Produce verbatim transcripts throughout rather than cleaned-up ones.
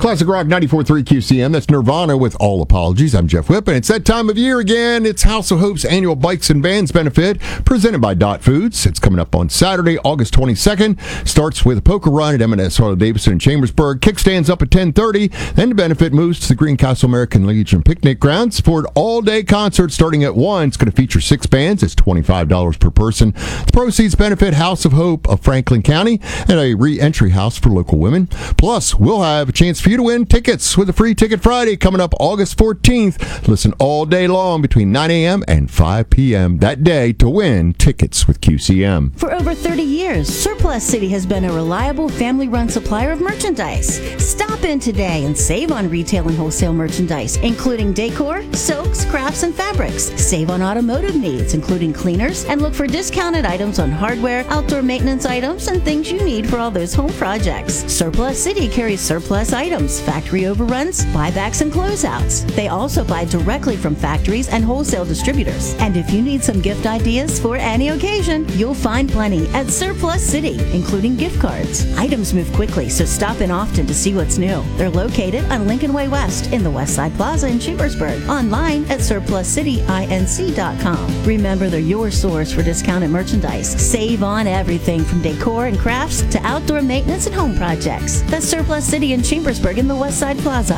Classic Rock ninety-four point three Q C M. That's Nirvana with All Apologies. I'm Jeff Whip, and it's that time of year again. It's House of Hope's annual Bikes and Vans benefit presented by Dot Foods. It's coming up on Saturday, August twenty-second. Starts with a poker run at M and S Harley-Davidson in Chambersburg. Kickstands up at ten thirty. Then the benefit moves to the Greencastle American Legion picnic grounds for an all-day concert starting at one. It's going to feature six bands. It's twenty-five dollars per person. The proceeds benefit House of Hope of Franklin County and a re-entry house for local women. Plus, we'll have a chance for you to win tickets with a free Ticket Friday coming up August fourteenth. Listen all day long between nine a.m. and five p.m. that day to win tickets with Q C M. For over thirty years, Surplus City has been a reliable family-run supplier of merchandise. Stop in today and save on retail and wholesale merchandise, including decor, silks, crafts, and fabrics. Save on automotive needs, including cleaners, and look for discounted items on hardware, outdoor maintenance items, and things you need for all those home projects. Surplus City carries surplus items, factory overruns, buybacks, and closeouts. They also buy directly from factories and wholesale distributors. And if you need some gift ideas for any occasion, you'll find plenty at Surplus City, including gift cards. Items move quickly, so stop in often to see what's new. They're located on Lincoln Way West in the Westside Plaza in Chambersburg. Online at surplus city inc dot com. Remember, they're your source for discounted merchandise. Save on everything from decor and crafts to outdoor maintenance and home projects. That's Surplus City in Chambersburg in the Westside Plaza.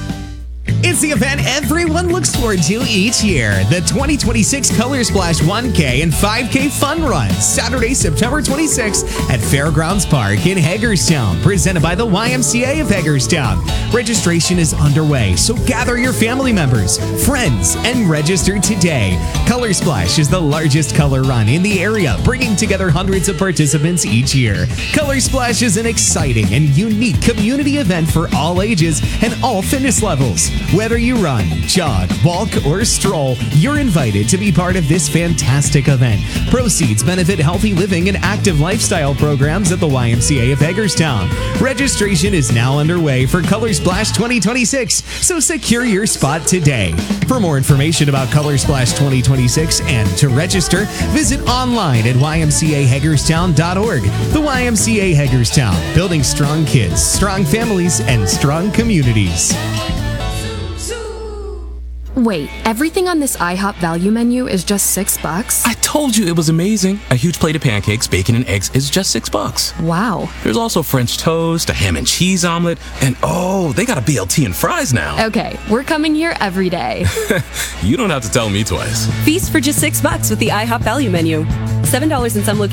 It's the event everyone looks forward to each year. The twenty twenty-six Color Splash one K and five K Fun Run, Saturday, September twenty-sixth at Fairgrounds Park in Hagerstown, presented by the Y M C A of Hagerstown. Registration is underway, so gather your family members, friends, and register today. Color Splash is the largest color run in the area, bringing together hundreds of participants each year. Color Splash is an exciting and unique community event for all ages and all fitness levels. Whether you run, jog, walk, or stroll, you're invited to be part of this fantastic event. Proceeds benefit healthy living and active lifestyle programs at the Y M C A of Hagerstown. Registration is now underway for Color Splash twenty twenty-six, so secure your spot today. For more information about Color Splash twenty twenty-six and to register, visit online at y m c a hagerstown dot org. The Y M C A Hagerstown, building strong kids, strong families, and strong communities. Wait, everything on this IHOP value menu is just six bucks? I told you it was amazing. A huge plate of pancakes, bacon, and eggs is just six bucks. Wow. There's also French toast, a ham and cheese omelet, and oh, they got a B L T and fries now. Okay, we're coming here every day. You don't have to tell me twice. Feast for just six bucks with the IHOP value menu. Seven dollars in some locations.